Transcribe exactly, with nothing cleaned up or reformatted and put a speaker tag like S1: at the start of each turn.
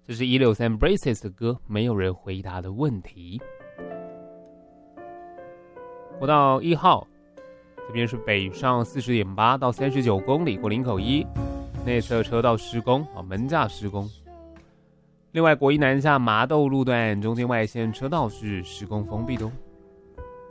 S1: 这是一六三 Braces 的歌，没有人回答的问题。国道一号，这边是北上 四十点八 到三十九公里过林口一，内侧车道施工，门架施工。另外国一南下麻豆路段中间外线车道是施工封闭的哦。